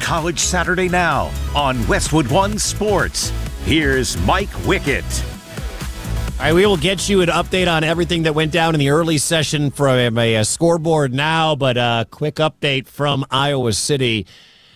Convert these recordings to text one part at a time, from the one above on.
College Saturday Now on Westwood One Sports. Here's Mike Wickett. All right, we will get you an update on everything that went down in the early session from a scoreboard now, but a quick update from Iowa City.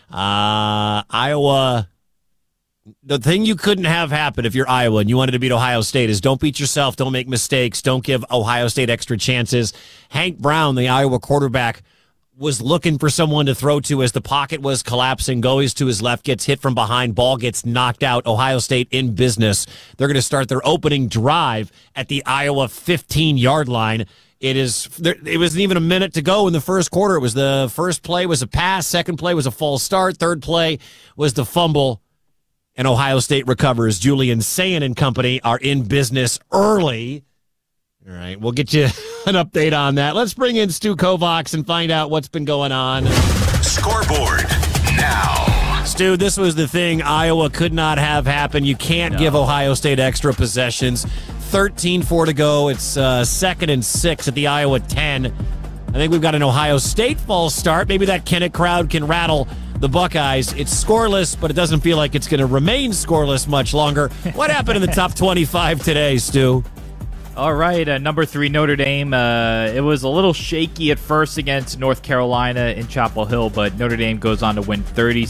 Iowa, the thing you couldn't have happen if you're Iowa and you wanted to beat Ohio State is don't beat yourself, don't make mistakes, don't give Ohio State extra chances. Hank Brown, the Iowa quarterback, was looking for someone to throw to as the pocket was collapsing, goes to his left, gets hit from behind, ball gets knocked out. Ohio State in business. They're going to start their opening drive at the Iowa 15-yard line. It wasn't even a minute to go in the first quarter. It was the first play was a pass, second play was a false start, third play was the fumble, and Ohio State recovers. Julian Sayin and company are in business early. All right, we'll get you an update on that. Let's bring in Stu Kovacs and find out what's been going on. Scoreboard now. Stu, this was the thing Iowa could not have happen. You can't give Ohio State extra possessions. 13-4 to go. It's 2nd and 6 at the Iowa 10. I think we've got an Ohio State false start. Maybe that Kennett crowd can rattle the Buckeyes. It's scoreless, but it doesn't feel like it's going to remain scoreless much longer. What happened in the top 25 today, Stu? All right, number 3 Notre Dame. It was a little shaky at first against North Carolina in Chapel Hill, but Notre Dame goes on to win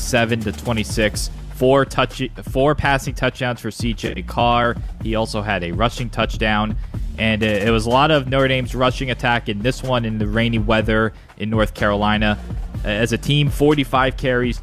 37-26. Four passing touchdowns for C.J. Carr. He also had a rushing touchdown, and it was a lot of Notre Dame's rushing attack in this one in the rainy weather in North Carolina. As a team, 45 carries,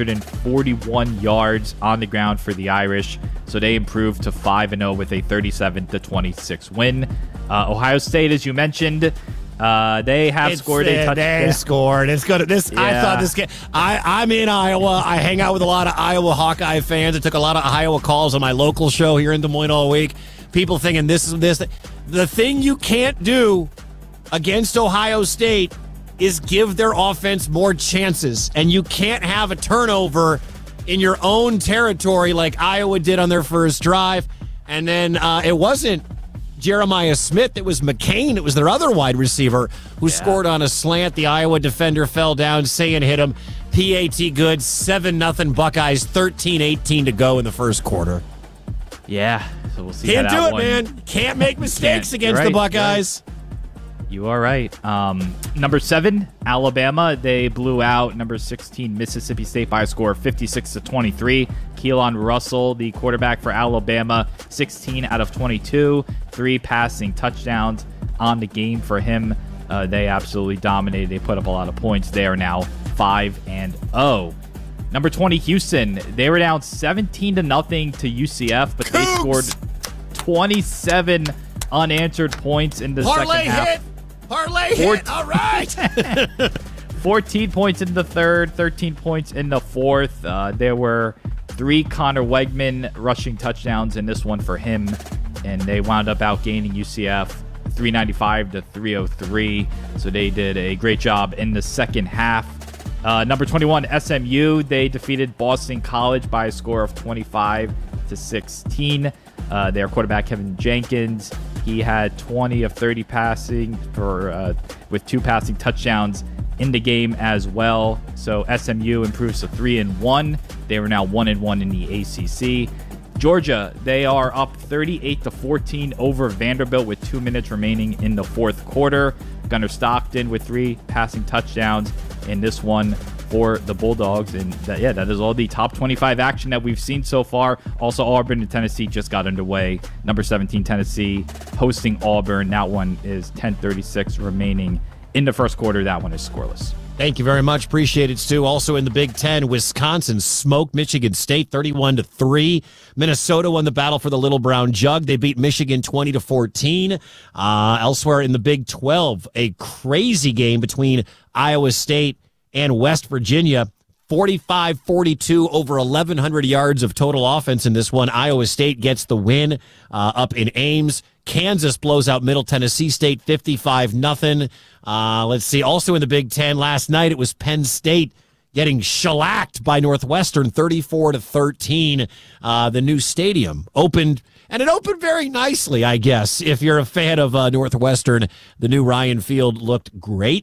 241 yards on the ground for the Irish. So they improved to 5-0 with a 37-26 win. Ohio State, as you mentioned, they have scored a touchdown. They scored. It's good. Yeah. I thought this game. I'm in Iowa. I hang out with a lot of Iowa Hawkeye fans. I took a lot of Iowa calls on my local show here in Des Moines all week. People thinking this is this. The thing you can't do against Ohio State is give their offense more chances. And you can't have a turnover in your own territory like Iowa did on their first drive. And then it wasn't Jeremiah Smith. It was McCain. It was their other wide receiver who scored on a slant. The Iowa defender fell down. Sayin hit him. PAT good. 7-0 Buckeyes. 13-18 to go in the first quarter. Yeah. So we'll see. Can't do it, man. Can't make mistakes against the Buckeyes. Right. You are right. Number 7, Alabama. They blew out number 16, Mississippi State by a score of 56-23. Keelan Russell, the quarterback for Alabama, 16 out of 22, 3 passing touchdowns on the game for him. They absolutely dominated. They put up a lot of points. They are now 5-0. Number 20, Houston. They were down 17-0 to UCF, but they scored 27 unanswered points in the second half. Parlay hit. All right. 14 points in the third, 13 points in the fourth. There were 3 Connor Wegman rushing touchdowns in this one for him, and they wound up outgaining UCF 395-303. So they did a great job in the second half. Number 21, SMU. They defeated Boston College by a score of 25-16. Their quarterback, Kevin Jenkins, he had 20 of 30 passing with 2 passing touchdowns in the game as well. So SMU improves to 3-1. They were now 1-1 in the ACC. Georgia, they are up 38-14 over Vanderbilt with 2 minutes remaining in the fourth quarter. Gunnar Stockton with 3 passing touchdowns in this one for the Bulldogs. And that is all the top 25 action that we've seen so far. Also, Auburn and Tennessee just got underway. Number 17, Tennessee, hosting Auburn. That one is 10:36 remaining in the first quarter. That one is scoreless. Thank you very much. Appreciate it, Stu. Also in the Big Ten, Wisconsin smoked Michigan State 31-3. Minnesota won the battle for the Little Brown Jug. They beat Michigan 20-14. Elsewhere in the Big 12, a crazy game between Iowa State and West Virginia. 45-42, over 1,100 yards of total offense in this one. Iowa State gets the win up in Ames. Kansas blows out Middle Tennessee State 55-0. Let's see. Also in the Big Ten last night, it was Penn State getting shellacked by Northwestern 34-13. The new stadium opened, and it opened very nicely, I guess. If you're a fan of Northwestern, the new Ryan Field looked great.